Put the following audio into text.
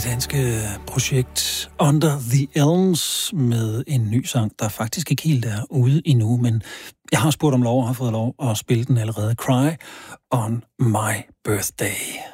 Det danske projekt Under the Elms med en ny sang, der faktisk ikke helt er ude endnu, men jeg har spurgt om lov og har fået lov at spille den allerede. Cry on my birthday.